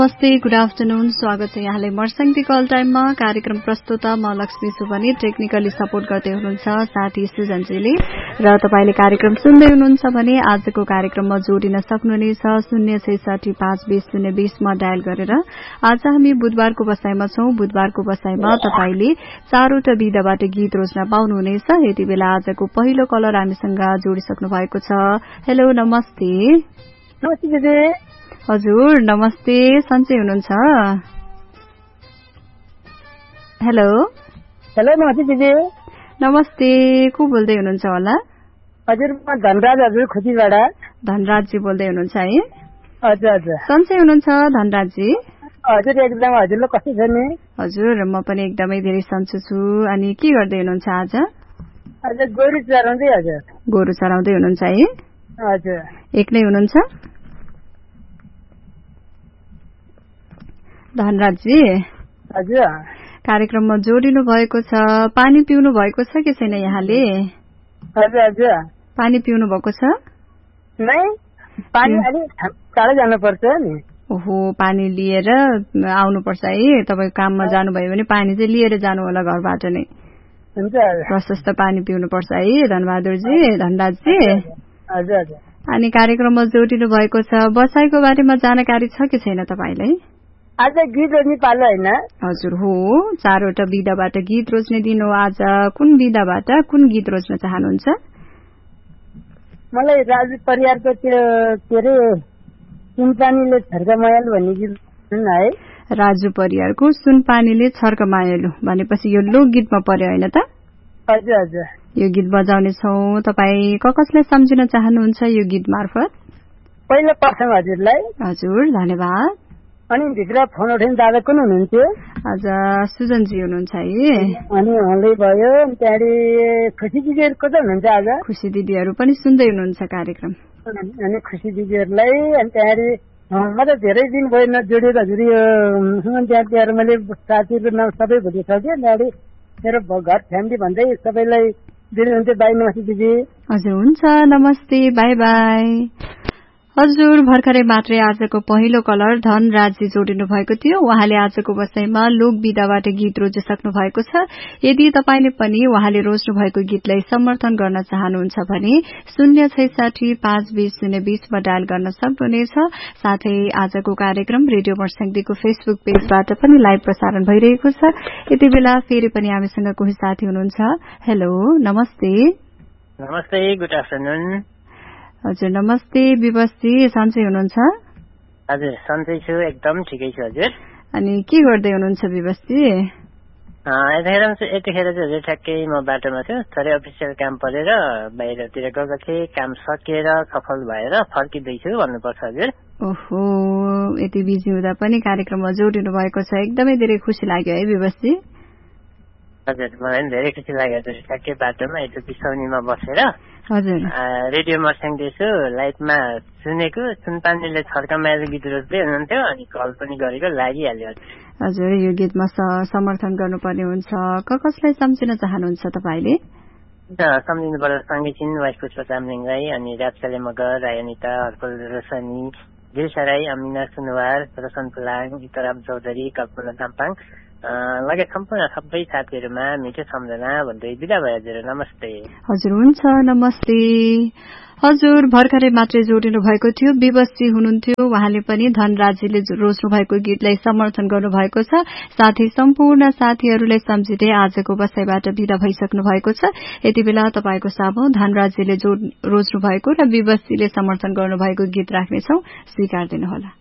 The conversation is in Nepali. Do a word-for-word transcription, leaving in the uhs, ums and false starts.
नमस्ते, गुड आफ्टरनुन। स्वागत छ यहाँलाई मर्स्याङदी कल टाइममा। कार्यक्रम प्रस्तुता म लक्ष्मी सुबनी, टेक्निकली सपोर्ट गर्दै हुनुहुन्छ साथी सुजनजीले। र तपाईले कार्यक्रम सुन्दै हुनुहुन्छ भने आजको कार्यक्रममा जोडिन सक्नुहुनेछ शून्य छैसठी पाँच बीस शून्य बीसमा डायल गरेर। आज हामी बुधबारको बसाइमा छौं। बुधबारको बसाइमा तपाईले चारवटा विधाबाट गीत रोज्न पाउनुहुनेछ। यति बेला आजको पहिलो कलर हामीसँग जोडिसक्नु भएको छ। हेलो, नमस्ते। नमस्ते दिदी। हजुर, नमस्ते। सन्चै हुनुहुन्छ? हेलो। हेलो, नमस्ते दिदी। नमस्ते, को बोल्दै हुनुहुन्छ होला? हजुर, म धनराज हजुर खुसीबाट। धनराजजी बोल्दै हुनुहुन्छ है? हजुर हजुर। सन्चै हुनुहुन्छ धनराजजी? हजुर, एकदम। हजुरले कस्तो छ नि? हजुर, म पनि एकदमै धेरै सन्चो छु। अनि के गर्दै हुनुहुन्छ आज? हजुर, गोरु चराउँदै। हजुर, गोरु चराउँदै हुनुहुन्छ है? हजुर। एक्लै हुनुहुन्छ धनराजजी? हजुर। कार्यक्रममा जोडिनु भएको छ। पानी पिउनु भएको छ कि छैन यहाँले? हजुर हजुर। पानी पिउनु भएको छ? नै, पानी अलिक टाढा जानुपर्छ नि। ओहो, पानी लिएर आउनुपर्छ है। तपाईको काममा जानुभयो भने पानी चाहिँ लिएर जानु होला घरबाट नै। हुन्छ। प्रशस्त पानी पिउनुपर्छ है धनबहादुरजी, धनराजजी। हजुर हजुर। अनि कार्यक्रममा जोडिनु भएको छ। बसाइको बारेमा जानकारी छ कि छैन तपाईलाई? आज गीत रोज्ने पालो होइन? हजुर हो, चारवटा विधाबाट गीत रोज्ने दिन हो आज। कुन विधाबाट कुन गीत रोज्न चाहनुहुन्छ? मलाई राजु परिवारको त्यो के अरे सुनपानीले छर्क मायालु भन्ने गीत है। राजु परिवारको सुनपानीले छर्क मायालु भनेपछि यो लोकगीतमा पर्यो होइन त? हजुर हजुर। यो गीत बजाउने छौं। तपाई क कसलाई सम्झिन चाहनुहुन्छ यो गीत मार्फत? पहिलो प्रथम हजुरलाई। हजुर, धन्यवाद। अनि भित्र फोन उठाउने दादा कुन हुनुहुन्थ्यो? आज सुजनजी हुनुहुन्छ है? अनि उहाँले भयो। अनि त्यहाँदेखि खुसी दिदीहरू को चाहिँ हुनुहुन्छ आज? खुसी दिदीहरू पनि सुन्दै हुनुहुन्छ कार्यक्रम। अनि खुसी दिदीहरूलाई अनि त्यहाँदेखि म त धेरै दिन भयो नजोडिएर हजुर यो त्यहाँ मैले साथीहरूको नाम सबै भुलिसकेँ। त्यहाँदेखि मेरो घर फ्यामिली भन्दै सबैलाई दिनुहुन्थ्यो। बाई, नमस्ते दिदी। हजुर, हुन्छ, नमस्ते, बाई बाई। हजुर, भर्खरै मात्रै आजको पहिलो कलर धनराजजी जोडिनु भएको थियो। उहाँले आजको बसाइमा लोक विधाबाट गीत रोजिसक्नु भएको छ। यदि तपाईले पनि उहाँले रोज्नु भएको गीतलाई समर्थन गर्न चाहनुहुन्छ भने शून्य छैसठी पाँच बीस शून्य बीसमा डायल गर्न सक्नुहुनेछ। साथै आजको कार्यक्रम रेडियो मर्स्याङदीको फेसबुक पेजबाट पनि लाइभ प्रसारण भइरहेको छ। यति बेला फेरि पनि हामीसँग कोही साथी हुनुहुन्छ। हेलो, नमस्ते। नमस्ते, गुड आफ्टरनुन। हजुर, नमस्ते। विवशजी सन्चै हुनुहुन्छ? हजुर, सन्चै छु, एकदम ठिकै छु हजुर। अनि के गर्दै हुनुहुन्छ विवशजी? यतिखेर यतिखेर चाहिँ हजुर ठ्याक्कै म बाटोमा छु। थोरै अफिसियल काम परेर बाहिरतिर गएको थिएँ। काम सकिएर सफल भएर फर्किँदैछु भन्नुपर्छ हजुर। ओहो, यति बिजी हुँदा पनि कार्यक्रममा जोडिनु भएको छ। एकदमै धेरै खुसी लाग्यो है विवशजी? हजुर, मलाई पनि धेरै खुसी लाग्यो हजुर। ठ्याक्कै बाटोमा यस्तो बिसौनीमा बसेर हजुर रेडियो मर्स्याङदेखि लाइभमा सुनेको सुनपानीले छर्क मायालु गीत रोज्दै हुनुहुन्थ्यो। अनि कल पनि गरेको लागिहाल्यो हजुर। हजुर, यो गीतमा समर्थन गर्नुपर्ने हुन्छ। क कसलाई सम्झिन चाहनुहुन्छ तपाईले? सम्झिनु पर्दा सङ्गीतिन वाइस पुष्प चामलिङ राई, अनि राप्साले मगर, राई अनिता, हर्पल रोशनी, दिलसा राई, अमिना सुनवार, रोशन पुलाङ, इतराम चौधरी, कल्पना साम्पाङ लगायत सम्पूर्ण सबै साथीहरूमा मिठो सम्झना भन्दै बिदा भयो हजुर। नमस्ते। हजुर, हुन्छ, नमस्ते। हजुर, भर्खरै मात्रै जोडिनु भएको थियो। विवशजी हुनुहुन्थ्यो। उहाँले पनि धनराजीले रोज्नु भएको गीतलाई समर्थन गर्नुभएको छ। साथै सम्पूर्ण साथीहरूलाई सम्झिँदै आजको बसाइबाट बिदा भइसक्नु भएको छ। यति बेला तपाईको सामु धनराजीले रोज्नु भएको र विवशजीले समर्थन गर्नुभएको गीत राख्नेछौ। स्वीकार दिनुहोला।